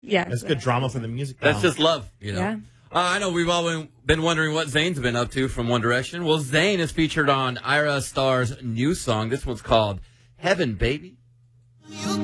Yeah. That's good drama for the music. That's just love, Yeah. I know we've all been wondering what Zayn's been up to from One Direction. Well, Zayn is featured on Ira Starr's new song. This one's called Heaven, Baby.